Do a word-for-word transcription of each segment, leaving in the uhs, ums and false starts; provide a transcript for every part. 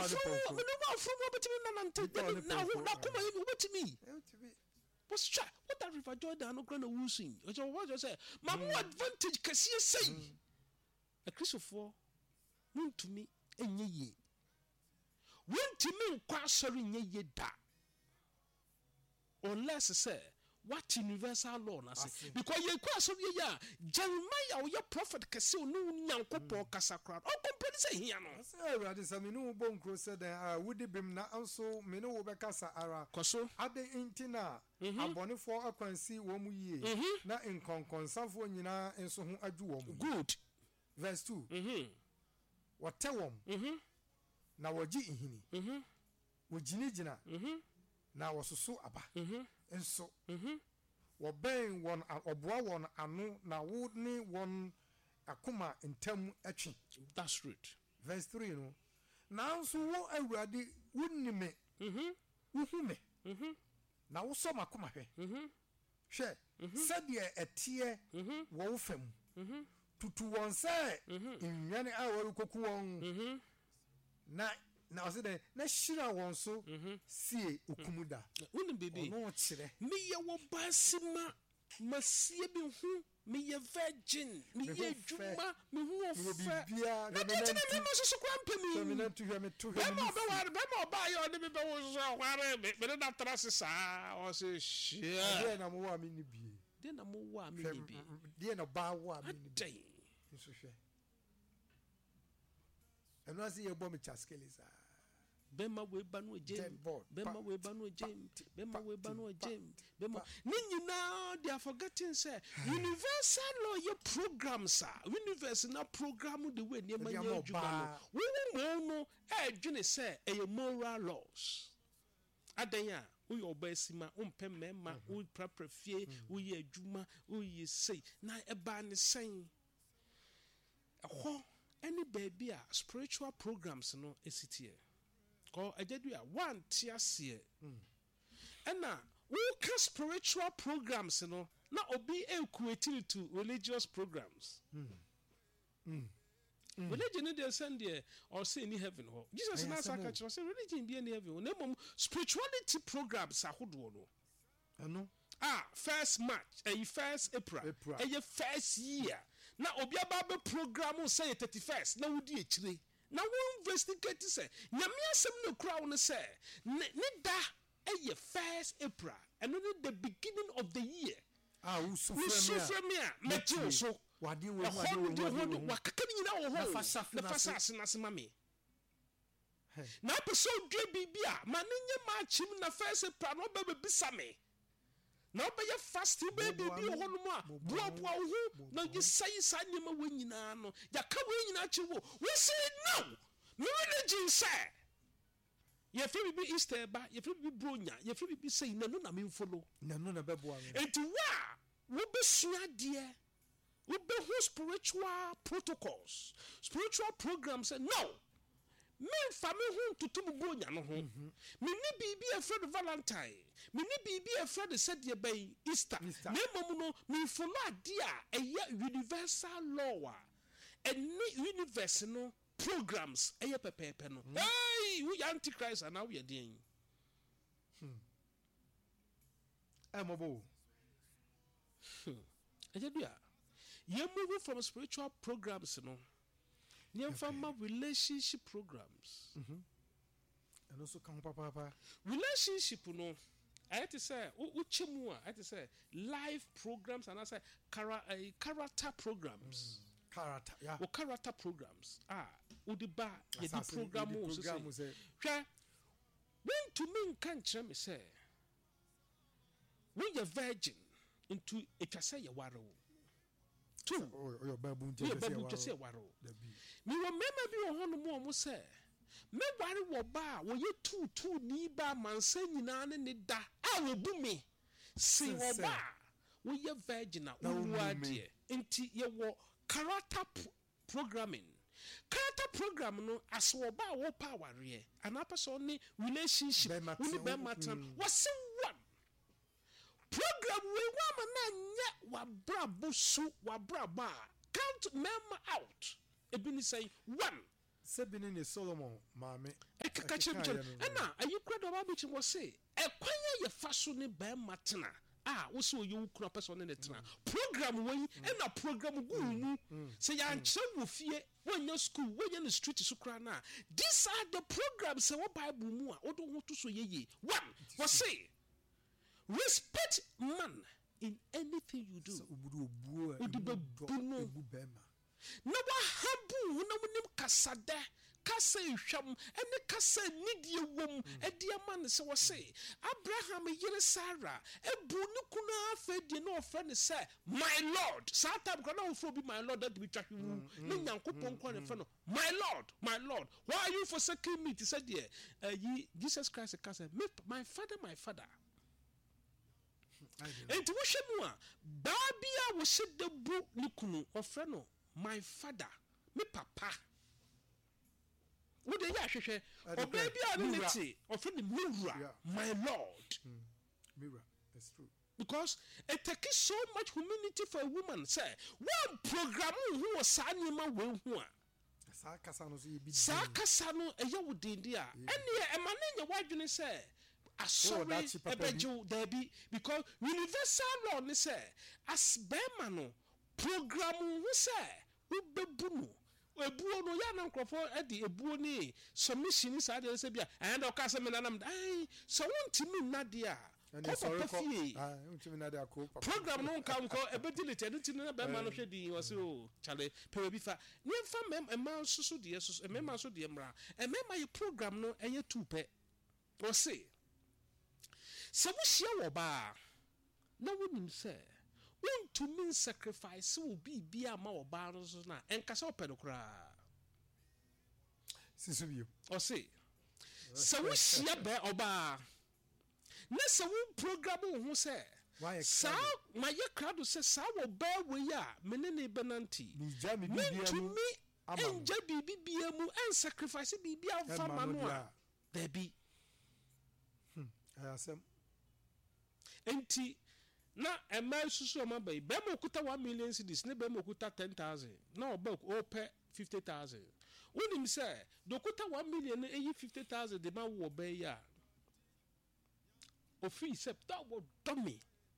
from me no from but me na nante na ho na kuma yi obeti me what's cha what that River Jordan no grana wusin o what you say ma mo advantage kase say a Christopher muntumi enye ye muntumi nkwa asori nye ye da unless say what universal law na say because ye kwa asori ye ya Jeremiah o ye prophet kase o no nyankopɔ kasa kra o company say hia no say awurade say me no bo nkro say den ah wudi bim na anso me no wo be kasa ara koso ade intina abonefo akwansi wo mu yie na nkonkonsafo nyina enso ho adu wo mu good verse two mhm wote wom mhm na wogi ihini mhm wogini gina mhm na wososo aba mhm enso mhm wo ben won oboa won anu na wo ni won akoma ntam atwe that's right verse three no na nso wo awurade wunime mhm wuhume mhm na wo so makoma hwe mhm hwe sade etie wo wo fam mhm tutu won say nwane a wo koku won na na ose na shira won so sie okumuda woni bebe no kire me ye wo basima masie bi hu me ye virgin me ye djuma me hu ofa bia na tete me me so so kwampe mi me na tu hwe me tu hwe be mo be war be mo ba yo de me be wo so ware me me na trase sa o se shia de na mo wa me ni bie de na mo wa me ni bie de na ba wa me ni bie nso hwe eno asi ye bo me chaskele sa bema we ba no jam bema we ba no jam bema we ba no jam bema ni nyina they are forgetting say universal law ye program sa universe na program the way ne manya adwuma no wo mo no e dwene say e moral laws adanya wo yo ba sima wo mpem mema wo praprafie wo ye adwuma wo ye sei na e ba ne sen ho any baby a spiritual programs no esitie ko ajedua one tiasie ena we can spiritual programs no na obi equate to religious programs mm mm religion dey send there or say in heaven ho Jesus na say catch say religion be in heaven no mom spirituality programs ahodo no ano ah first march eh first april eh first year na obi aba program say thirty-first na wudi echire na we investigate say nyame asem no kura won say ne da eye first april and no the beginning of the year ah we suffer me a mechi so wade we wade we wakaka nyina wo ho na fasase na sema me na person dwe bibia ma ne nye ma chim na first april no be bisa me na be ye fast be bibi ho no ma bua bua ho na ye sai sai nyama we nyina no ya ka we nyina chi wo we say no me religion say ye fi bibi Easter ba ye fi bibi bronya ye fi bibi say na no na me follow na no na be bua me enti wa wo be sua de wo be who spiritual protocols spiritual programs say no me fa me hu tutu bronya no ho me ni bibi e friend Valentine me ni bibi e friend said ye bay Easter me mom no me follow dia e universal law and universe no programs e ye pepepe no hey we antichrist and now we are doing hmm e mo bo e je bia ye move from spiritual programs no Nyamfama okay. Relationship programs. Mhm. And also come papa papa. Relationship no. I had to say uchemu I had to say life programs and I say chara, uh, character programs. Mm. Character, yeah. Or character programs. Ah, udiba ye di program o so say. Hwe when to me kan kire me say when you virgin into it say you ware o. Two or your babu just say waro me wo mema bi wo hono mo mo say me ware wo ba wo ye two two ni ba mansa nyina ne ne da a wo bu me si wo ba wo ye virgin a wo ade enti ye wo character programming character program no as wo ba wo pa ware ana person ni relationship wo ni be matan wo se one program we wa na nya wa brabo so wa braba count mem out ebini say one Sebini ne Solomon maame. E kaka chimchem. Ena ayi kura do ba bichi wo say e kwanya ye fa so ne ba matena. Ah, wo so ye wo kura person ne tena. Program wey ena program gu mu. Say ya nche wo fie, wo nya school, wo nya ne street so kura na. These are the programs say wo Bible mu a wo do ho to so ye ye. One, wo say respect man in anything you do. Na wa habu na wonim kasada kasa ihwam ene kasa nidie wom edie man se wo se Abraham yere Sarah ebu ne kuna afedie na ofre ne se my lord satam kana ofro bi my lord that be twahwe ne nyankopon kwa ne fe no my lord my lord why are you forsaking me to say there uh, Jesus Christ kasa my father my father. Enti wo hwemu a babia wo se de bu ne kunu ofre no my father me papa wo de ya hwehwe o baby a ne ti ofre ne mirror my lord mirror that's true because it takes so much humility for a woman say one program who was sanima we hu a sa kasa no so ye bi sa kasa no eye wo dindi a ene e ma na nya wadwene say asori ebeju dabi because universal law ni say as bema no program who say we bebu no ebuo no ya na nkrofo edi ebuo ni submission sa de say bia and o ka say me nanam ai so wontimi nade a program no nka nko ebedilite no tinu na bema no hwedi wo say o chale pewe bi fa ni fa mem ema susu de susu emema so de mra emema ye program no eye tupe o say se wo hia wo ba na wonim se to mean sacrifice will be be a ma oba no so na enkasa opɛ kra sisu bi o say se wo hia ba oba na se wo program ho se sa ma ye krado se sa wo ba we ya menene benanti to me enja bibi bia mu en sacrifice bibi amfa ma no a there be hmm ayasem enti na ema susu o mabai be mo kuta one million cedis ne be mo kuta ten thousand na o ba o pe fifty thousand unim say do kuta one million na eyi fifty thousand de ma wo be ya o free sep that wo dummy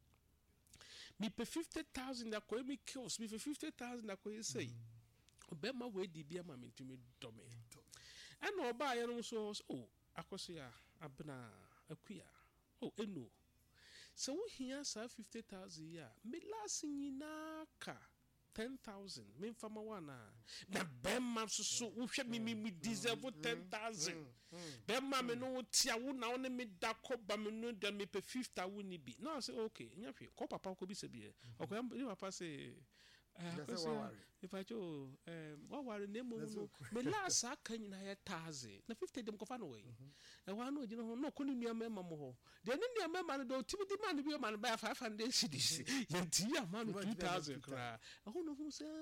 mi pe fifty thousand da ko mi kills mi pe fifty thousand da ko say o be ma we di bia ma mi ntumi dummy and o ba ye no so oh akoso ya abna akuya oh eno so we hear sa fifty thousand ya me last nyina ka ten thousand me fama wana na bemma so so wo hwe me me deserve ten thousand bemma me no tia wo na wo ne me da ko ba me no da me pe fifty wo ni bi no say okay nya hwe ko papa ko bi se bi o ko am papa say if I do um what worry name no me last aka nyina ya thousand na fifty dem ko fa no we e wa no gina ho no ko ni nua mema mo ho de ni nua mema no do tibi di man bi o man ba five hundred cedis yanti ya man two thousand kra ho no hu say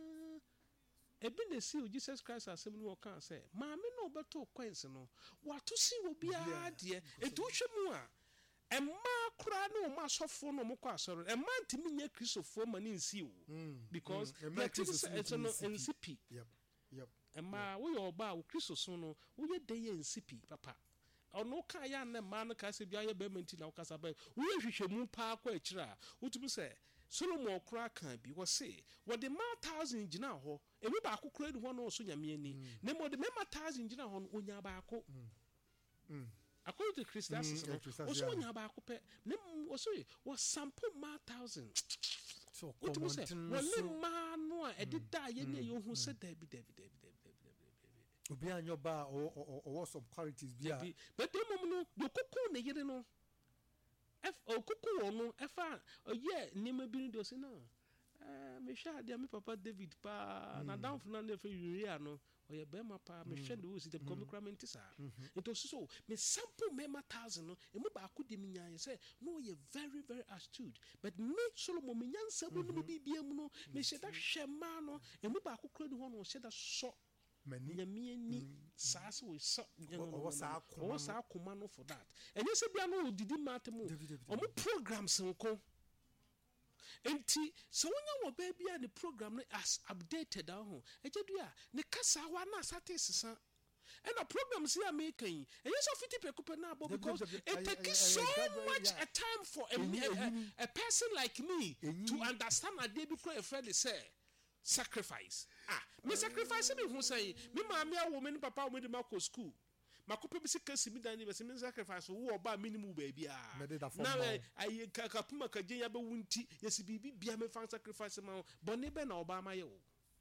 e bi na si o Jesus Christ asem no kan say ma me no beto coins no wa to si obi a de e do hwemu a emma kura no ma sofo no mo kwa asoro emma ntimi nya kristofo ma ni nsi o because it's no nsipi yep yep emma wo yo ba wo kristoso no wo ye de ye nsipi papa ono ka ya na ma no ka se bia ye ba menti na wo kasa ba wo ye hwehwemu pa kwa akira wo tubu se Solomon kura kan bi wo se wo de ma thousand gina ho emi ba akokura ni ho no so nyame ani na mo de ma thousand gina ho no onya ba ako mm according to Christians, also when you have a coupe, also was sample ma thousand. So, what was it? Well, man, no, I did die. You who said Debbie, Debbie, Debbie, Debbie, be on your bar or some qualities. But the moment the cuckoo, you know, F or cuckoo or no, F R, oh, yeah, name a building does no. Me shall dear me, Papa David, pa, na down for none of you, no. Or your bema pa me shend wo si de come cramentisa it was so me sample mema thousand no e mo ba akodi me nyan say no you very very astute but me Solomon me nyansa wo no bibia mu no me she da hwema no e mo ba akokra ni ho no she da so mani nyame ni saa so we so o sa akoma o sa akoma no for that enye se bia no didi matem o mo programs nko enti so wonya wo ba bia ne program no as updated aho ejedu a ne kasa wa na sate sesa and a program see making and yes of fifty people now because it takes so much a time for a, a, a person like me to understand a day before a friend say sacrifice ah me sacrifice me who say me mama woman papa woman the school makope bi sikasi mi dan ni bese me sacrifice wo oba minimum baby ah na ayi kakapuma kaje ya be wunti yesi bibi bia me fan sacrifice ma bone be na oba ma ye wo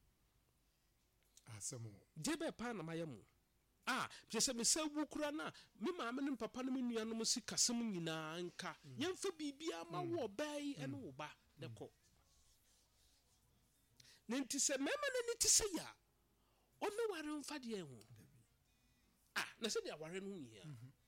asemo debe pa na ma ye mu ah je me se wukura na me maame ne papa ne nua no sikasem nyina nka yemfa bibia ma wo oba yi ene wo ba de ko nenti se mema ne niti se ya ono ware mfa de hu ah na se de aware no hu ya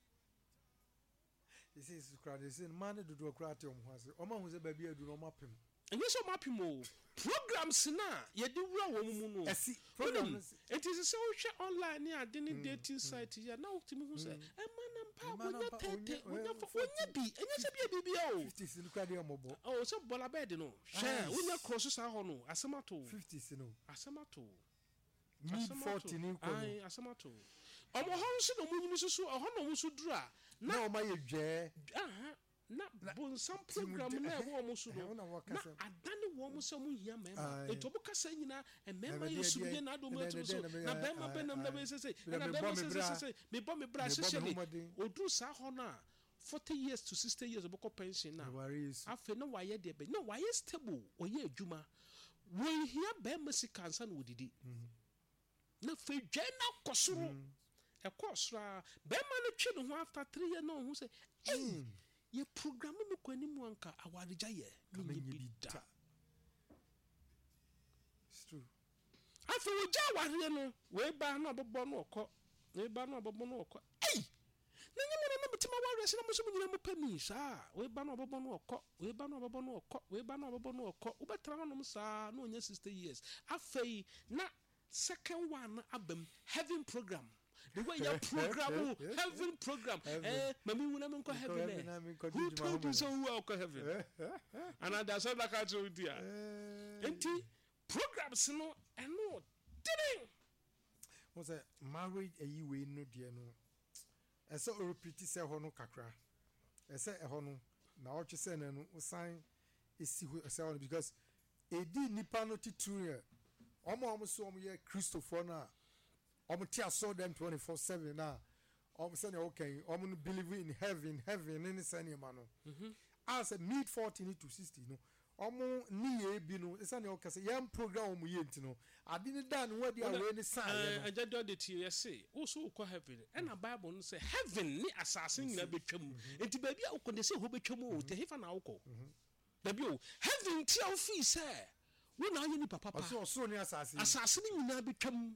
this is crowd is in man do do crowd o mo ase o ma hu se ba bia du no mapem enye so mapem o programs na ye de wura wo mu no esi programs it is so share online ni ade ni dating site ya na utimi hu se e man mpa wonya tete wonya wonya bi enye se bia bibia o fifty sin crowd o mobo oh so bola bed no share wonya cross sa ho no asemato fifty sin no asemato mid forty ni ko ai asemato omo ho nso no munyimi susu oho no musu dura na o ma ye dwe aha na bon some program na wo mo su no na adane wo mo so mo hia mema eto bo kasa nyina e mema yesu bi na do mo eto so na bema benam na be sese na bema sese me bo me bra sese odu sa ho na forty years to sixty years oboko pension na afa na waye de be na waye stable oye adwuma wo hia bema sikansa na odidi na fe dwa na kosoro e kosora bema no twe no ho after three years no ho say eh ye program me kwani mu anka awarija ye menye bida it's true afa wo ja aware no we ba na obbo no okọ we ba na obbo no okọ ei na nyemo na metima aware se na mo so mo nyina mo pami sa we ba na obbo no okọ we ba na obbo no okọ we ba na obbo no okọ wo betra no mo sa na onya sixty years afei na second one abem heaven program the way your program heaven program eh mami wuna me ko heaven eh who told you so who ko heaven and that's all that I told you enti programs no eno didn't what's that marriage ayi we no de no ese o repeat say ho no kakra ese e ho no na o twese na no usan esi ho ese ho because e di nipa no titru omo omo so omo ye Christopher na omo tia saw them twenty-four seven na omo say okay omo believe in heaven heaven any sane man no mhm as a mid forty to sixty no omo ni ye bi no sane okay say yam program omo ye ntino ade ni dan wadi awe ni sign no ajado de tie ye say wo so ko heaven and bible no say heaven ni asase nyina betwam enti ba bia uko de say ho betwam o te hefa na uko da bi o heaven ti o fi say wo na anye ni papa papa so so ni asase asase ni nyina betwam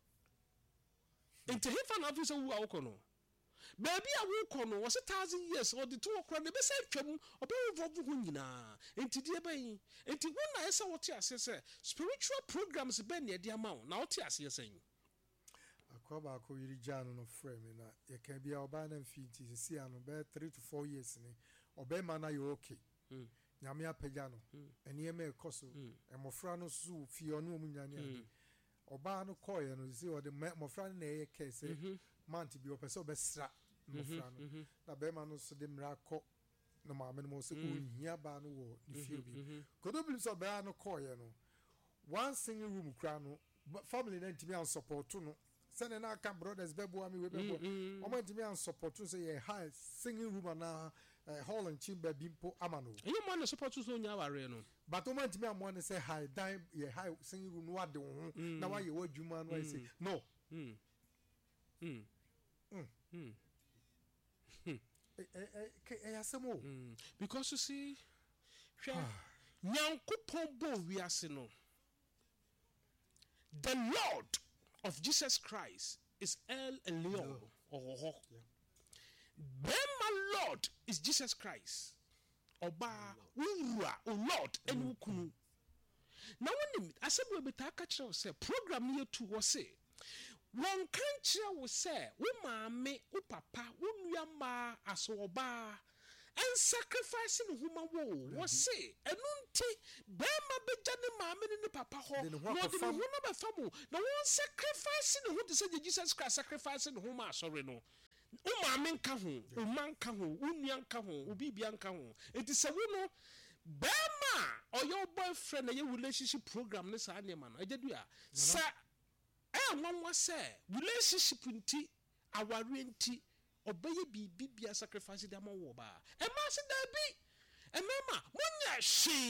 enti hefa na fi say wo uko no baby a wo ko no was a thousand years or the two okra na be say twam obe wo vu nyina enti die ban enti wo na esa wo ti ase say spiritual programs ben ne dia ma na wo ti ase yesen akoba ko yiri janu no frame na ye kan bia oba na mfinti sisi ano be three to four years ni obe ma na yo okay nyame apagya no ene me ekoso emofra no su fi ono mu nyane ade oba no koye no si o de mofra na ye kese manti bi opese obesra mofra no na be ma no so de mra ko no ma me no so ohia ba no wo ni fie bi kodo bi so be no koye no one single room kra no family na ntimi an support no sene na ka brothers bebo ami we bebo o ma ntimi an support so ye high single room na hall and chamber bimpo amano you man support so nya ware no but o ma ntimi am one say high dime ye high single room no ade ho na wa ye wadwuma no say no mm mm mm mm eh asemo because you see nyankopon bo wiase no the Lord of Jesus Christ is El Elyon oh Bema Lord is Jesus Christ oba wura o Lord enu kunu na wonim asebo beta ka kire say program ne yetu wo say won kan kire wo say wo maame wo papa wo nua ma aso oba and sacrificing huma wo wo say enunti be ma beja ne maame ne papa ho no de ho na be famu na won sacrificing who to say Jesus Christ sacrificing huma sorry no o maame nka ho o man nka ho o nua nka ho o bibia nka ho enti se wo no be ma or your boyfriend your relationship program ne sa ne ma no ejedu a sa e won wa say relationship nti aware nti obeye bibi bia sacrifice dem wo ba e ma se da bi e mema munya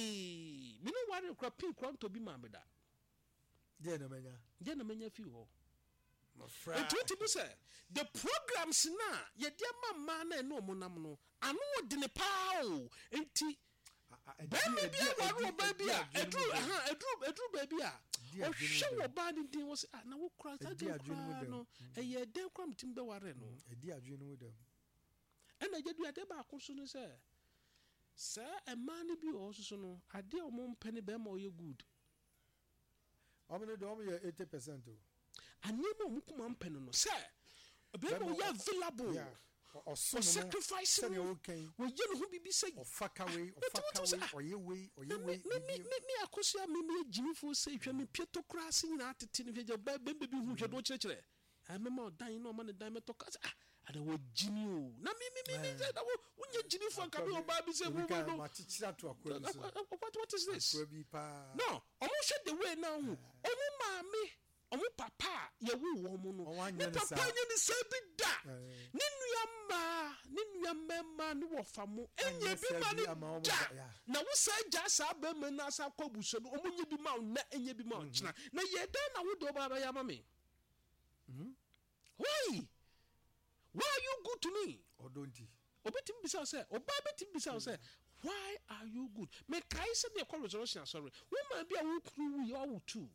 shi me no ware kra pin kwanto bi ma me da je na menya je na menya fi ho my friend it to be say the programs na ye dia mama na no mo nam no anu de ne pa o enti baby bia ware baby a edru aha edru edru baby a o hwe ba ni din was na wo kra ta de kra no e ye den kra mtim be ware no e di adwe no dem e na jedu ade ba akoso no se se e man bi o so no ade o mo mpene be ma o ye good o me no do o me eighty percent o anemo mo kuma mpene no se be ma o ye available or sacrificing we you know bibi say or fuck away or fuck away or you way or you way me me me akosia me me jimi fo say hwa me pieto krase nyina atete ne hwa ba be be hu hwa do kire a me ma dan no ma ne dan me to ka ah ada wo jimi o na me me me say da wo unya jimi fo ka be o ba bi say wo no ma chichira to akwa so what what is this no omo hwe the way now omo ma me omo papa ye wo wo mo no ne papa nya ni say bi da ne nuyama ne nuyama ne wo famo enye bi ma ne da na wo say ja sa ba me na sa kwabuso no omo nye bi ma na enye bi ma china na ye dan na wo do ba ba ya ma me mhm why why are you good to me or don't you obetim bisa say oba betim bisa say why are you good me kai say ne call resurrection sorry woman bi a wo kru wi o too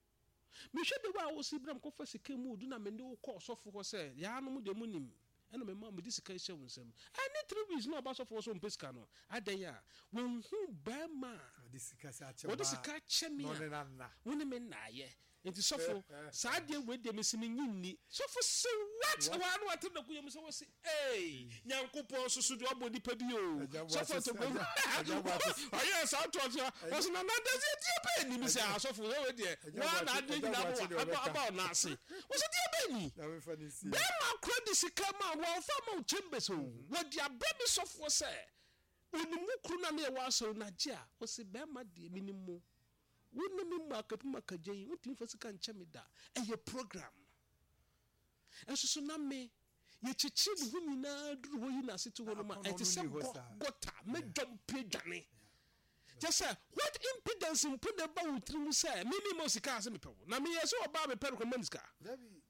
me hwe de wa wo sibram ko fa sika mu du na me de wo call sofo ko say ya no mu de mu nim ena me ma me di sika hye wonsam any three weeks no ba sofo so mpeska no adan ya won hu ba ma di sika sa che wo di sika che me no na na woni me na ye enti sofo sa de we de me simi nyinni sofo se what wa no atem na kunyam so wo se eh nyankopon susu de obo di pa bi o sofo to go aye sa to so wo se na na de ti pa ni mi se sofo we de wa na de nyina bo aba na ase wo se di ba ni na me fa ni si be ma credit sika ma wo fa ma chambers o wo di ababi sofo se onimu kru na na e wa so na gia wo se be ma de minimu wona me market makaje wotin fa sika nche me da eye program enso so na me ye chichi bi hu nyina duru ho yi na sete ho no ma ete se gota me jump dwane just say what impedance in put the ba wutri mu say me me mo sika ase me pe wo na me ye so oba me pe ko man sika dabi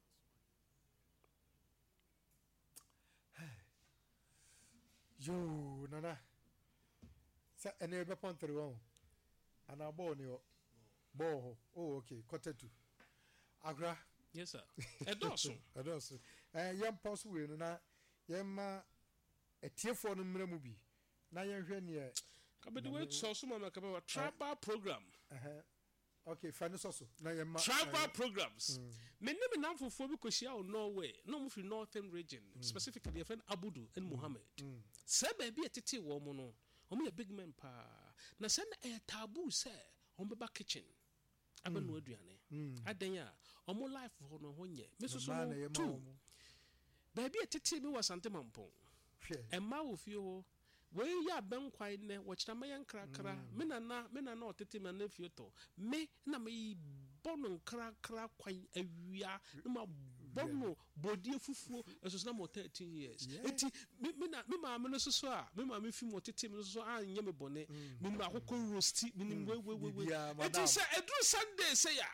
yo nana sa ene be pontre won ana bo ni o bo oh okay quarter two agra yes sir edoso edoso eh yam pause we no na yema etiefo no mra mu bi na ye hwe ne kabedi we so so ma ka ba tribal program eh okay fani so so na yema tribal programs me ne me namfofo bi koshia o Norway no mu fi northern region specifically the friend Abudu and Muhammad se ba bi etete wo mo no o me big man pa na se na e taboo se o be ba kitchen abanu aduane adan ya omo life ho no ho nye me so so no ba bi etete bi wasante mampon e ma wo fie ho we ya ben kwai ne wo kira mayan krakra me na na me na na otete me na fie to me na me bono krakra kwai awia na ma bono bodi fufuo eso na mo thirteen years eti me na me ma me no so so a me ma me fi mo tete me so so a nye me bone me ma akoko roasti me ni we we we eti say edru Sunday say ya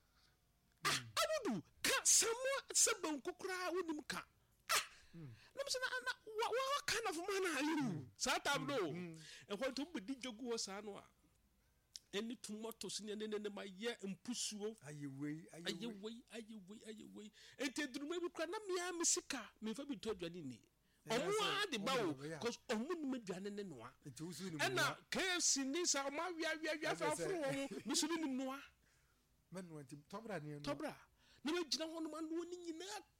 Abudu ka samo seben kokra wonim ka na me say na what kind of man are you satam do e ko to bedi jogu o sa no a eni tomatoes ni ne ne ma ye mpusuo ayewei ayewei ayewei ayewei enteduruma bi kra na me a mesika me fa bi to aduane ni omo a de bawo cause omo ni aduane ne noa ena K F C ni sa ma wia wia wia fa fro wo musuli ni noa men wanti tobra ni tobra na me gina hono ma no ni nyina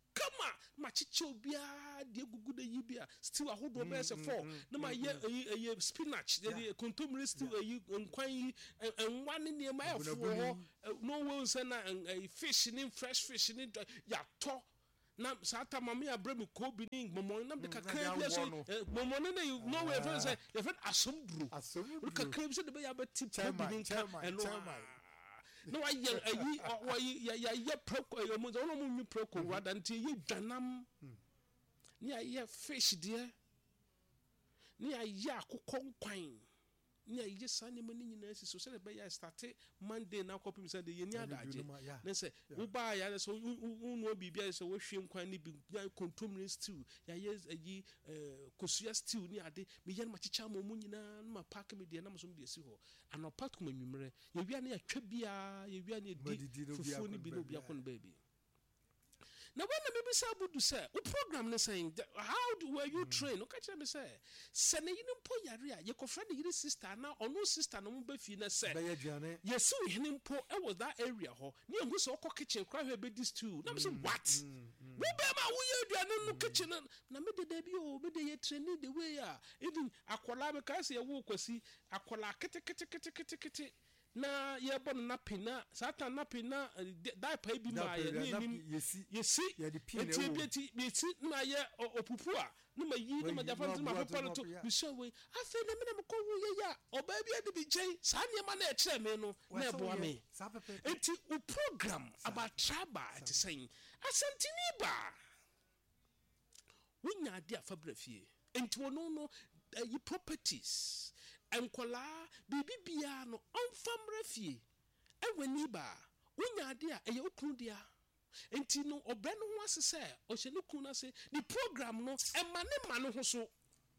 kama ma chiche obia de gugu de yibia still ahodo be se for na ma ye ye spinach de kontomire still yi nkwan yi enwa ne ne ma afo ho no we say na fish ni fresh fish ni ya to na sata mama ya bre me ko bi ni momo na de kakra bi so momo ne na no we friend say your friend asomdru asomdru kakra bi so de be ya beti ko bi ni ka eno no I ayi ya ya ya proko yo mo no mo nwi proko rather nti ye dwanam ni aye fish de ni aye akokọ nkwan ni aye sane mo ni nyina si so se be ya start Monday na kopim say de ye ni adaje na say wo ba ya so unu bibia so wo hwe nkwan ni bi ya contomine stew ya ye ayi kosua stew ni ade me ye ma chicha mo mo nyina ma pack me de na mo so de si ho anopa to manwumre ye wia na ya twa bia ye wia na di fufu ni bi no bia kon baby. Now when maybe say Abudu say, "O program ne saying how do were you train?" Okay, tell me say, "Sene you po yare a ye ko friend your sister na ono sister no be fi na say." Yes, we him po e was that area ho. Ni engu so ko kitchen cry we be this too. Na me say what? We be ma wo ye aduane no kitchen na me de da bi o me de ye training the way a even akola me ka say ye wo kwasi akola kete kete kete kete kete na ye bon na pina satan na pina dai pa bi ma ye ni yesi yesi ye ti bi ti na ye opupu a na ma yi na ma jafa ma papa to bi so we afa na me na me ko wo ye ya oba bi ade bi chen sa ne ma na e kire me no na e bo me enti o program about traba ati saying asantini ba wonya ade afabra fie enti wono no yi properties enkola bibi bia no onfamra fie enwani ba wonya ade a eye okunu dia enti no obre no ho ase se o hye no kunu ase the program no emane ma no ho so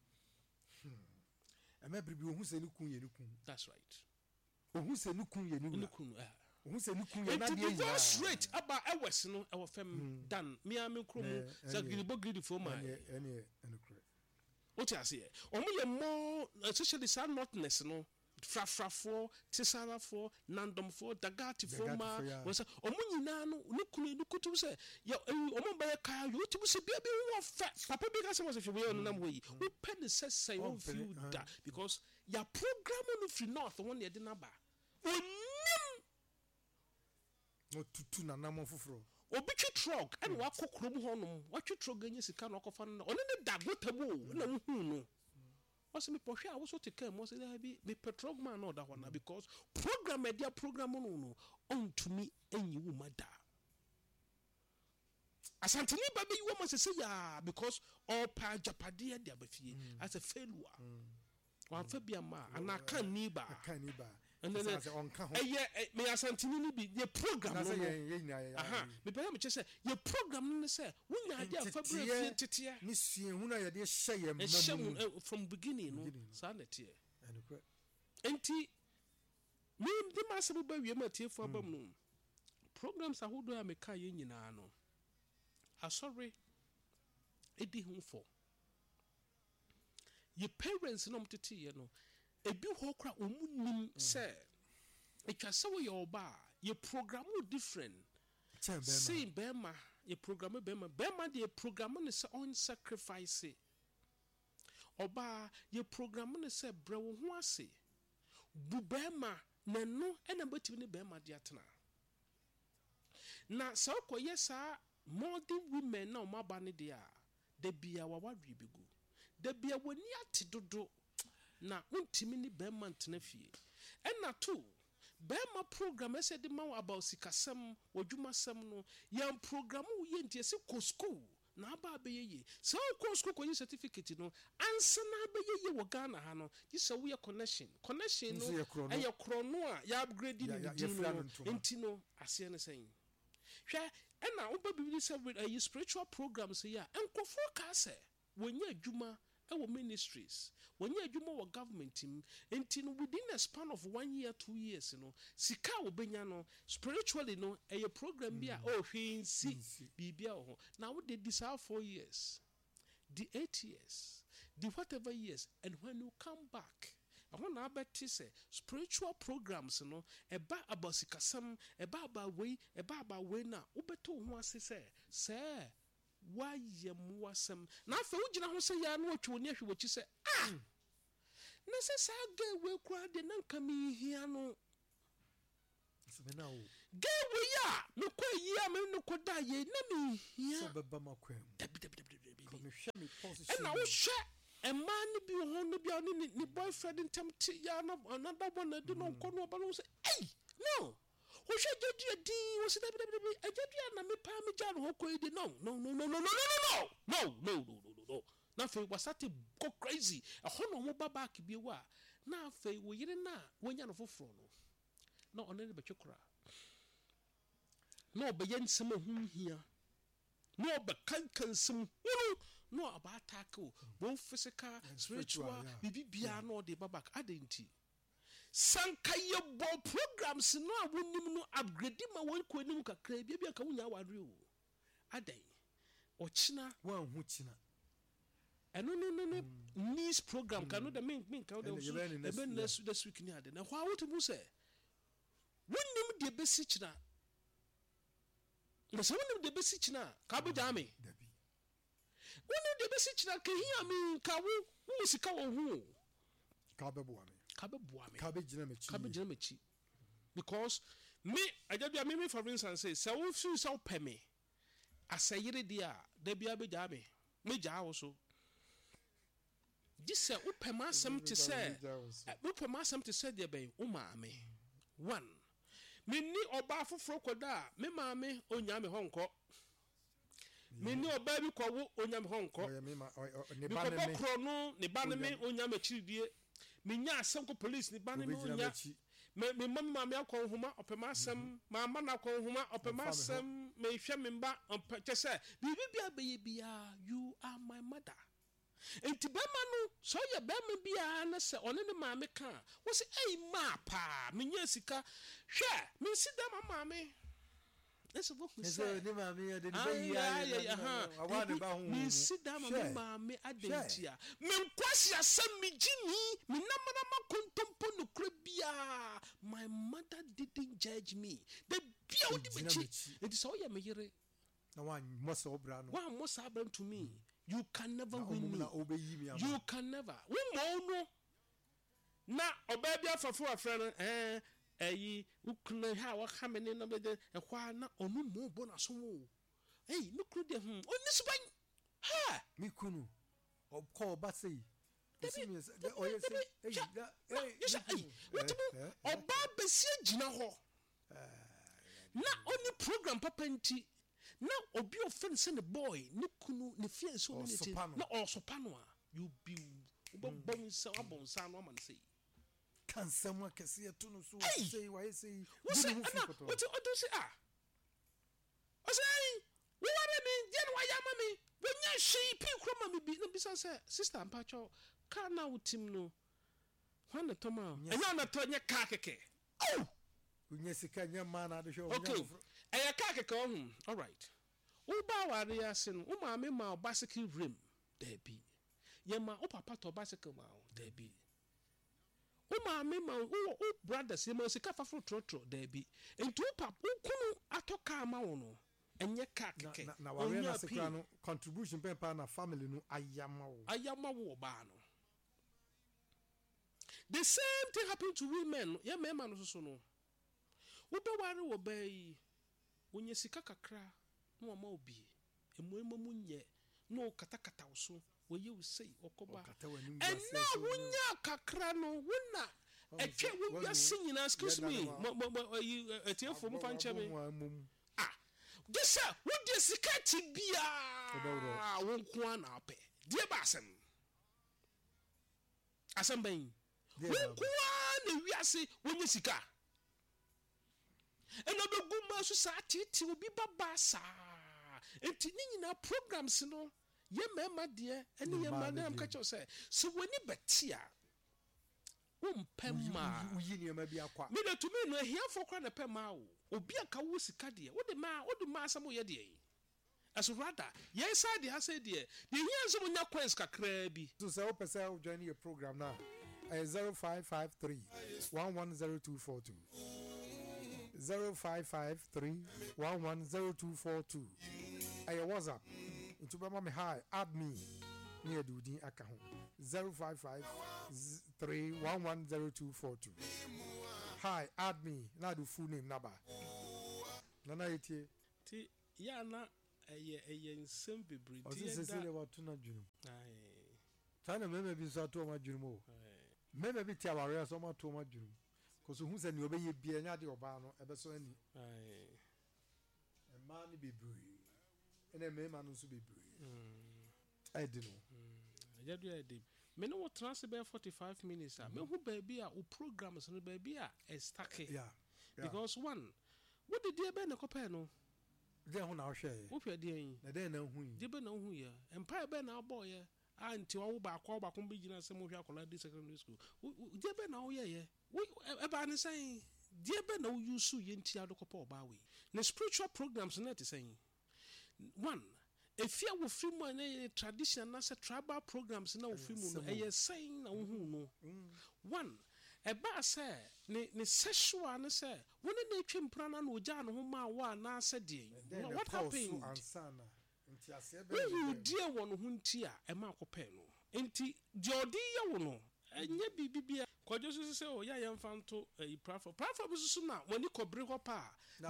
ema bibi ohun se no kun ye no kun that's right ohun se no kun ye no kun ah ohun se no kun ye na de ya straight aba ewes no e wo fam dan me am kromo sagiribo gidi for my ene ene correct what you say omo ye more especially sun notness no frafrafo tisarafo nandomfo dagatifo ma we say omo nyina no no kunu no kutu say ye omo ba ka yo tibu se bia bi wo fa papa bi ka se mo se fi we no nam we we pen se say wo feel that because your program no free north one ye de na ba onim no tutu na nam foforo obi twi trog and wa kokrom honom wa twi trog anya sika no kofa no one ne dagotabu na hu no what's me pohwe a wo so te kam wo se da bi me petrog man no da hona because program media program no no on to me enyi wo mada asantini ba be wo ma se se ya because all pa japade dia ba fie as a failure wa fa bia ma ana kan ni ba kan ni ba and then eh me asantini ni bi the program no aha me pere me che say your program no say wunya ade afabra fie tete ni sue hu na ye de hye ye mamu from beginning no sa na tie enti me de masabu ba wie matie fo abam no programs ahodo a me ka ye nyina no asori edi hu fo your parents no mtete ye no ebi ho kra omunim say etwa se wo ye oba ye program different say bema ye program bema bema de program ne se on sacrifice oba ye program ne se bre wo ho ase bu bema na no ena betimi ne bema de atena na so koye sa modern women na o maba ne de a de bia wa wadwe begu de bia woni ate dodo na untimi ni bema ntena fie ena to bema program ese de ma about sikasem wodwumasem no yam program wo ye ntie se ko school na aba abeyeye so ko school ko yi certificate no ansa na abeyeye wo Ghana ha no yi se wo ye connection connection no eye krono a ya upgrade ni di no enti no ase ne sen hwe ena wo ba bibili se a spiritual programs ya enkofo ka se wonya adwuma our ministries when you adwuma wa government team enti no within a span of one year two years you know sika obenya no spiritually no a program bia oh hwinsi bibia ho now we did this four years the eight years the whatever years and when you come back I want to bet say spiritual programs no eba about sikasam eba about way eba about way na ubeto ho ase say say why ye moasem na afa ugina ho se ya no otwe oni ahwe wochi se ah na se sa ga we kura de na nka mi hia no so be na o ga we ya no kwa yi a me no koda ye na mi hia so be ba makwam dabi dabi dabi dabi ko me hwe me position e na wo hwe e man ni bi ho no bi ani ni boyfriend ntem ti ya na another one di no nko no ba no se ei no wo hwe jedu di wo se dabi dabi dabi jedu na me pa me ja no ko di no no no no no no no no no no no no na fe wasate go crazy e ho no mo baba ki bi wa na fe wo yire na wonya no foforo no na ono ne betwekura no be yensem hu hia no be kankan sim hunu no aba attack both physical spiritual bibi bia no de baba adenti sankaye bo programs no awunim no upgrade ma won ko nim kakra bia bia ka wunya wadre o adai o china wan hu china eno no no no news program ka no the main main ka the ebe next this week ni ade na hwa what mu say wunim de besi china na so wunim de besi china ka bo jame dabi wunim de besi china ka hia mi ka wo wo sika wo hu ka be bo ame ka be bo ame ka be gina me chi ka be gina me chi because me ajabia me me for instance say so wo fi so peme asayire dia da bia be jame me ja wo so This uh, upema asem to say, upema asem to say the bay, umame. One, me ni oba fufro koda, me mame onyame honko. Me ni oba bi kwa onyame honko. Me kwa krono ne bane me onyame chiridie. Me nya asem ko police ne bane me onya. Me me mama mame akọ homa opema asem, mama na akọ homa opema asem, me hwe me mba opete say, bibi bia be bia, you are my mother. Enti bema no so ye bema bia na se one ne maame ka wo se ei ma pa menya sika hwe me sida mama me ese bo ku se ne maame ye de be ya ya ha awade ba hu me sida mama maame adentia me nkwasi asem me gini me namana makontompo no kra bia my mother didn't judge me the bia odi mechi enti so ye me yire na wan mo so bra no wan mo sa bra to me. You can never win me. You can never. We know na obabi afafo afra eh eyi ukuna ha wa kamene na bede ehwa na onu mo bo na so wo eh me kru de hm oni suban ha me kunu o ko ba sei desi o ye sei eh eh eh oba besi gina ho na oni program papa nti na obi offense ne boy ne kunu ne fie so ne ti na osopano a you be ubon sa abon sa no man say kan samwa kese eto no so say why say what what do say ah o say we were me je no ya mami we nya hwe pi kroma me bi na bisa say sister mpacho ka na utim no hwan na toma enya na to nya ka keke oh unya sika nya mana do show okay eya ka keke ohun all right uba ware ase no uma me ma bicycle rim there be ye ma o papa to bicycle ma there be uma me ma o brothers ye ma sika fafro trotro there be enti o papa kunu atoka ma wo no enye ka keke na na ware na sika no contribution pe na family no ayama wo ayama wo ba no the same thing happen to women ye me ma no so no wo be ware wo ba yi wonye sika kakra no ma obi emuemu munye no katakata so wo ye wo sei okoba ena wonya kakra no wona etwe wo biase nyina excuse me etie fo mfa nche me ah desa wo de sika ti bia wo nko na ape die ba asem asem ben wo nko na wiase wonye sika ena be guma so sa titi obi baba sa enti ni nyina programs no ye mema de ene ye ma na am ka cho say so woni betia wo mpema uyi ni ma bi akwa me na tumi no hia fo kwa na pema wo obi aka wo sika de wo de ma wo de ma asam ye de as rather ye sa de ha say de de hia so nya coins kakra bi so say o pese o join your program now zero five five three one one zero two four two zero five five three one one zero two four two. Hey, what's up? into Bama me hi, add me near Dudin account zero five five three one one zero two four two. Hi, add me. Now do full name number. Nana iti. Ti ya na eye eye nsem bebre. Ti se se le wa tuna dwunum. Ai. Tana meme bi so to ma dwunum o. Meme bi ti aware so ma to ma dwunum. Koso hu se ni obeye bia nya de oba no ebe so ani. Ai. E ma ni bebre. Ene me ma no so bebre. Mm. I don't know. Mm. Ajadu ya de. Me no trans be forty-five minutes ah. Me hu baby a o programs no baby a e stuck. Yeah. Because one, what did you be na kopɛ no? Dey ho na wo hwɛ. Wo hwɛ dey yin. Na dey na hu yi. Dey be na hu yi. Empire be na abo ye. Anti wo ba kwa ba ko bi gina se mo hwɛ akola di secondary school. Dey be na wo ye ye. Wo e ba ne say dey be na wo use ye nti adokɔpɛ oba we. Na spiritual programs na te say. One, if you wo free mo na traditional na se tribal programs na wo free mo no e saying na wo hu no. One, eba say ne ne sexual na say woni na twem prana na oja no ho ma wa na ase de. What happened? Nti ase be. We die wo no ho nti a e ma akopɛ no. Nti de odi ye wo no enye bibibia kwadwo so se o ya ye mfanto e platform platform so na woni kobre ho pa na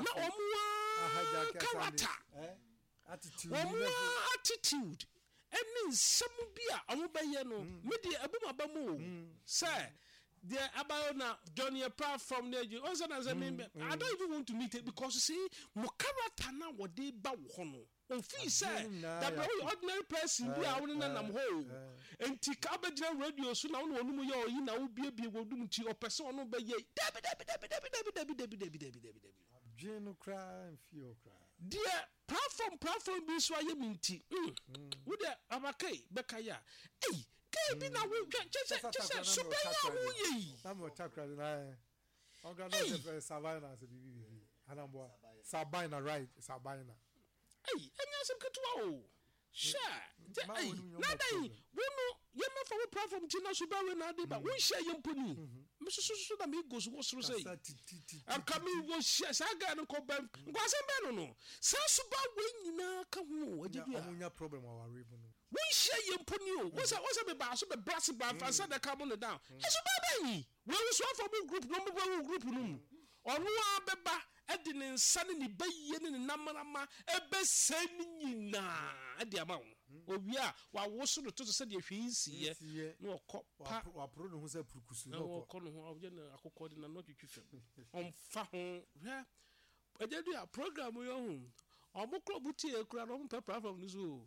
omuwa character eh attitude omuwa attitude any nsɛm bi a ɔmo bɛyɛ no me de abuma ba mu say there about now Johnny a platform there you also as a member I don't even want to meet it because you see mo character na what they ba wo no on feel say that very ordinary person bi a won na nam ho enti ka ba gina radio so na won wonu mu ye oyi na wo bie bie wo dum ti o person ono ba ye dabi dabi dabi dabi dabi dabi dabi dabi dabi dabi dabi gino cry and feel cry there platform platform bi so aye minti wo de abakai bekaya eh Kabi na we just just so be ya wo yi. Na mo chakra na. Oga no se Savannah se bibi bibi. Anambo. Sabina right, Sabina. Hey, enya sem ketua o. Sha. Hey, na dai, wo no ye me for platform ti na so ba we na dey ba. Wo share ye mponi. Me so so so na me go so wo soro say. Am kami wo share sa ga no ko ba. Ngo asem be no no. Sa so ba we nyina ka ho ajidu a. Amunya problem wa ware no. We share ye mponi o. Wo say wo say be ba so be brass ba fa say the come on down. Eso ba ba yi. We so for group no mo group no. Onu a beba edi ne nsa ne baye ne namarama ebe se nyina edi ama wo owi a wa woso no to se de hwe nsiye na okọ pa wa pro no ho se purukusu na okọ no ho oje na akokọ de na no twitwifem on fa ho hwe ejadu ya program yo hu omo club tie ekura no pe platform ni so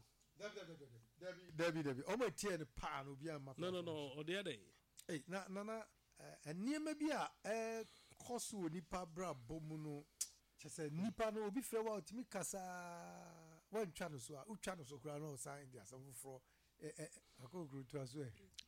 Debbie Debbie Debbie omo tie ne pa no bia ma no no no o de dey eh na na na eniema bi a eh koso nipa bra bomu no chese nipa no obi frɛ wa otimi kasa wan twa no so a utwa no so kura no san dia asam foforo eh eh akogru to aso eh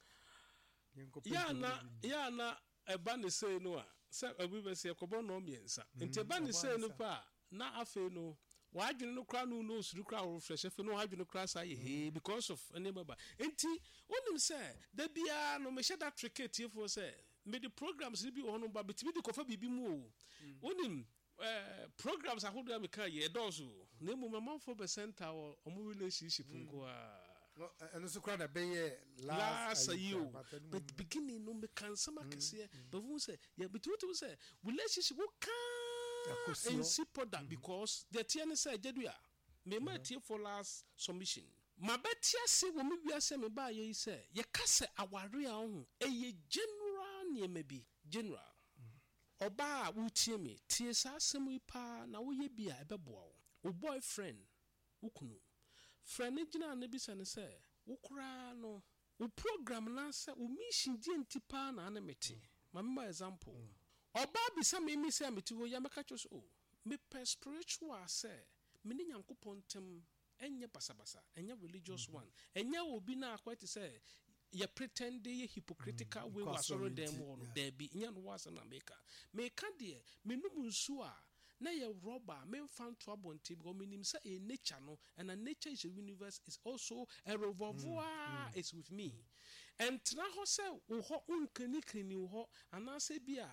ya na ya na eba ne sei no a se obi be se kobo no miensa nti eba ne sei no pa na afe no wa adwene no kura no no suru kura wo fresh afe no wa adwene kura sa ye he because of any baba nti onim se da bia no me sheda tricket ye for say me the programs bi ono ba betimi de kofa bibi mu o onim eh programs ahodo am ka ye dozo na mu mama for percent our omo relationship nko a no eno so kra na be ye last year but beginning no me kan sama kese but we say yeah betimi to say relationship wo kan in sipoda because the tn say jedua me ma tie for last submission mabetia se wo me wiase me ba ye say ye kase aware a ho eye general ne mebi general oba wo tie me tie sa asem yi pa na wo ye bia ebeboa wo wo boyfriend wo kunu friend gina na bi sane say wo kura no wo program na say wo mission die ntipa na na meti mamma example oba bi sa me mi say meti wo ya meka cho o me per spiritual say me ne nyankopon tem enye basabasa enye religious one enye obi na akwati say ye pretend ye hypocritical way was sorrow them one there be nya no was na make make de me num nsu a na ye robber me fan to abonte because me nim say a nature no and a nature is a universe is also a revolver is with me and tra ho say wo ho unkani kani wo ho ana say bia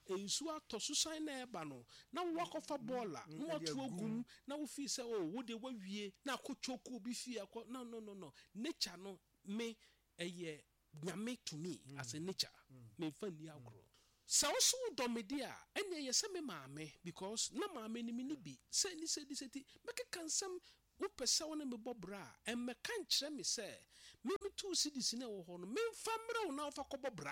ensu ato susan na eba no na wo akofa baller na watu ogum na wo fi se oh wo de wawie na akochoko obi fi akọ no no no no nature no me eye nyame to me as a nature me fa ni agro sa wo so domede a ene ye se me maame because na maame ni me bi se ni se di se ti make kansam wo pese wo na me bobra en me kan kire me se me me tu si di sine wo ho no me fa mra wo na wo fa kobobra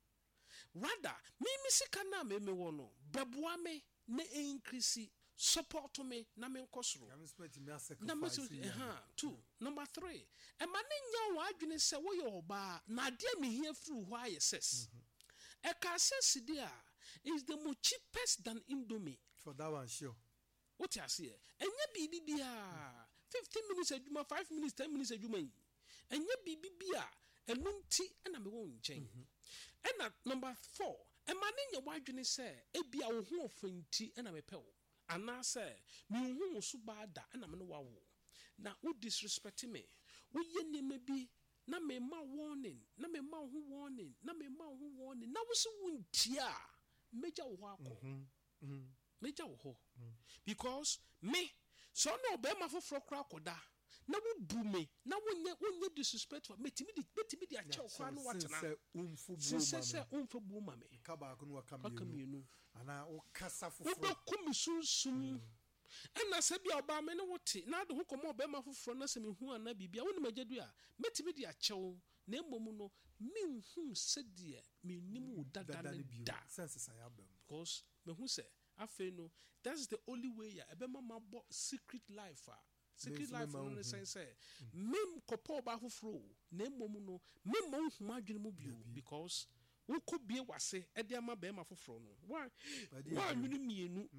rather me me sika na me me wo no beboa me na increase support me na me nkosoro na me so eh two number three e ma ne nya wo adwene se wo ye oba na de me hia fru ho ayeses e ka ses dia is the most cheapest than Indomie for that one sure what you say enye bibi bia fifteen minutes adwuma five minutes ten minutes adwuma yi enye bibi bia enunti na me wo nchen ena number four e ma ne nya wo adwene se e bia wo ho ofanti na me pe wo ana say me hu so bada na me no wawo na wo disrespect me wo ye neme bi na me ma warning na me ma ho warning na me ma ho warning na wo so wuntia meja wo akọ mhm meja wo ho because me so no be ma foforo kra koda na wo bu me na wo nye wo nye disrespect for me timi di betimi di acha kwa no watena se umfu bu ma se se umfu bu ma me ka ba ko no waka mienu ana o kasa foforo wo kum sunsun ena se bia oba me ne wote na de ho komo oba ma foforo na se me hu ana bibia wo ne magadu a metimi di achew na emom no me hu se de me nim wo dada ne da sense sa ya bam because me hu se afi no that's the only way ya ebe mama bo secret life a secret life no ne sense say mem kopo oba foforo na emom no me mo hu adwene mu bio because wo ko bie wase e de ama be ma foforo no why why nwunu mienu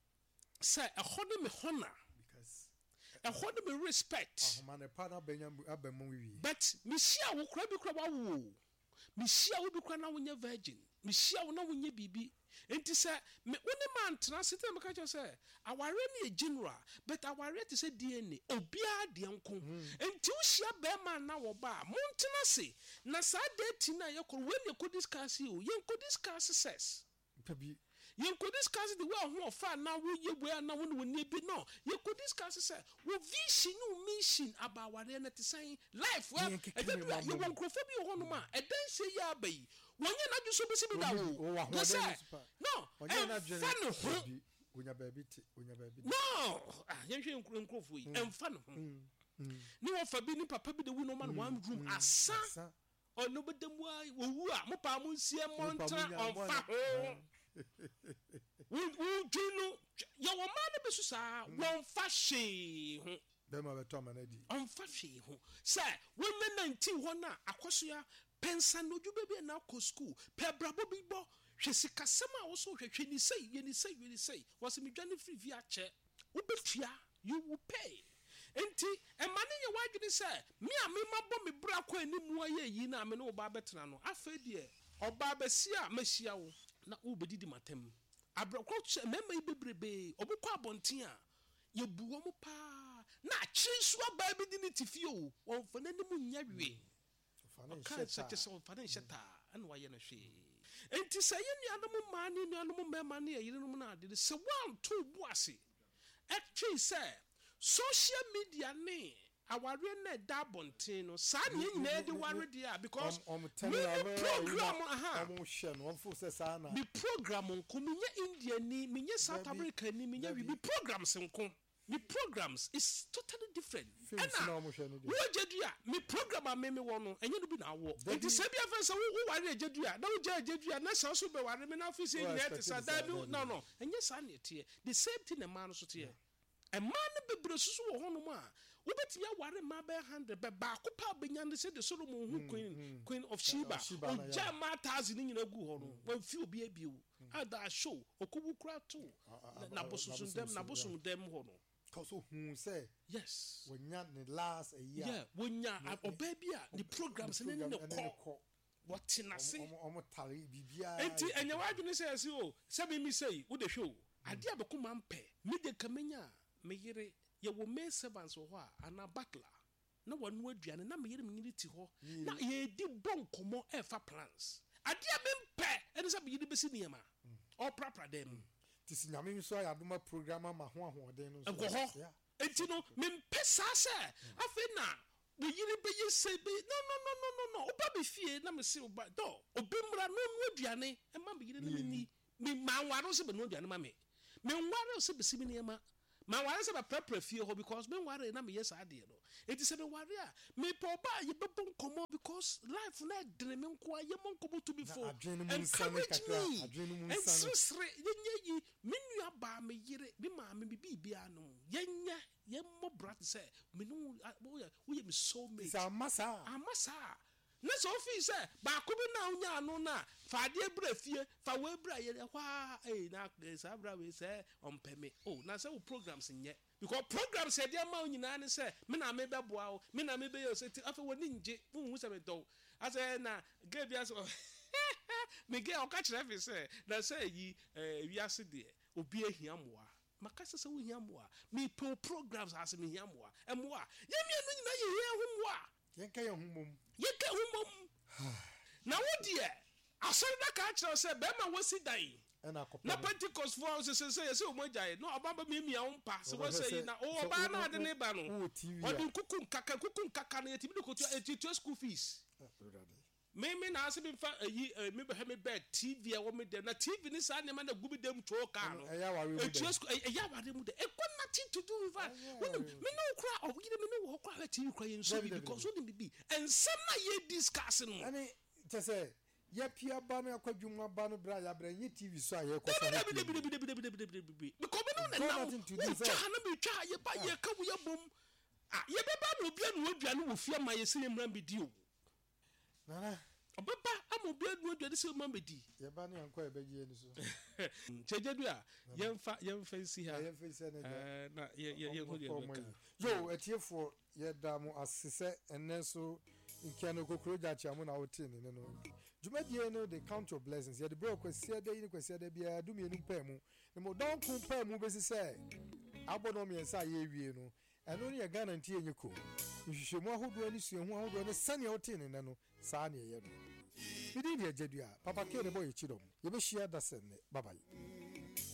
say a hone me honor because a hone me respect ahoma ne pa na benya abemu wi but me shia wo kra bi kra wa wo me shia wo bi kra na wo nye virgin me shia wo na wo nye bibi enti say me woni man tra sete me ka cho say aware ne general but aware te say D N A obia de nko enti wo shia be man na wo ba montena se na sa date na ye ko when you could discuss you you could discuss success pabi you could discuss the way of fan now we were now when we need be no you could discuss say we vision no mission about what they saying life well you won't crofo bi ho no ma e dan say ya bai wonye na dwo so bisi bi da wo go say no wonye na dwo fan ho wonya baby ti wonya baby no ah yen hwe nkrofo yi emfa no ho ni wo fa bi ni papa bi de wu no man one room asa ono bedemu wo wu a mo pa mo nsie montra on fa ho we we do ya wo ma na besu sa won fa hwe ho be ma beto ma na di on fa hwe ho say when nineteen ho na akoso ya pensa no djube bi na ko school pe brabo bi bo hwe sikasem a wo so hwehwe ni sei ye ni sei ye ni sei was me dwane free via che wo betua you will pay enti e ma ne ye wadwene say me a me mabọ me bra kwa animu aye yi na me no ba betena no afa die oba besia mahia wo na wo bedidi matem abrakwo mema ibebrebe obukọ abonten a ye buwo mu pa na chinsu aba bi di ni tifio won fa nanimu nya we kan sache so fa na sheta ana wa ye na hwe enti say ye nuanom ma ni nuanom mema na ye yirenom na ade se wan to bu ase actually say social media ne aware na da bonten no sa ne nyina de ware dia because um program aha um shen one full say sa na bi program nko minya India ni minya South Africa ni minya bi programs nko mi programs is totally different and wo jedua mi program a me me wo no enye no bi na wo enti se bi afa se wo ware jedua na wo je jedua na sa so be ware me na office ni net sa da bi no no enye sa na tie the same thing na man so tie e man be bre susu wo ho no ma wo beti ya ware ma be one hundred be ba ko pa be nyande se de Solomon hu queen queen of Sheba o jama thousand nyina gu ho no wan fi obi abi o ada show okubu kura to na bosusun dem na bosun dem ho no so who say yes when ya the last a year yeah when ya oba bia the programs ne ne ko what na say omo tare bibia enti enye wadwene say say o say me say wo de hwe o ade abeko mampe me de kamenya me yire ye wo me servants ho a ana butler na wanu aduane na me yire me yire ti ho na ye di bonkomo e fa plans ade a mempe ene say me yire besi niema all proper them tisi nyame nso ya adoma program ma ho ahoden no so yeah enti no me pesa se afi na we yiri be yese be no no no no no no oba be fie na me se oba do obimra no no aduane e ma be yiri na ni me manwaro se be no aduane ma me me nware se be simi ne ma manware se be prepare fie ho because me nware na me yes ade no enti se be ware a me po ba ye be bon komo because life na dene me nko aye mon komo to before encourage me and sisre yenye yi me nua ba me yire me ma me bibia no yenye ye mo brat se me no wo ye me so me sa amasa amasa na so fi se ba ko bi na unya no na fa de bra fie fa we bra ye hwa eh na sa bra we se ompeme oh na se wo programs nye because programs say dey ma nyina ne say me na me beboa o me na me be yo say afa woni nje hu se me do ase na ge bia so me ge o ka kire fi say na say yi eh wiase de obi ehia moa maka se se wo hia moa me pro programs as me hia moa e moa ye me anu nyina ye hia hu moa ye ka ye hu mom ye ka hu mom na wo de asori da ka kire say be ma wo si dan na Pentecost for us say say say o mo jaye no oba ba mi mi an pa se wo say na o oba na ade ne ba no odin kuku kaka kuku kaka na yeti bi ko to school fees me me na ase bi fa yi me be me bed T V e wo me dem na T V ni sa ne ma na gubi dem to ka no e to school e ya ware mu de e ko nothing to do with that me no kra o yi me no wo kra T V kra yin so because what be and some na ye discuss no ani te say ya pia ba no akwadwuma ba no bra ya bra nyi T V so aye ko so because me no na na na me twa ye ba ye ka wo ye bom ah ye be ba no bia no aduane wo fie ma ye se mra mbedi o nana obaba amobia no aduane se ma mbedi ye ba no anko e begie ni so chejedu a ye mfa ye mfa nsi ha ye mfa nsi na na ye ye ho ye yo etiefo ye da mo asese enen so nkiano kokoro jachi amu na wote ni no Jumedie no they count your blessings. Ya the bro kwesi ade ni kwesi ade bia du mienu pa mu. Ne mo don kun pa mu besi se abono mi ensa ye wie no. Eno ne Ghana ntie nyiko. Nhwehwemu ahodo ani sue hu ahodo ne sane wote ni no saa ne ye no. Bidi dia jedua. Papa ke ne boy chidom. Ye be share da sen ne. Bye bye.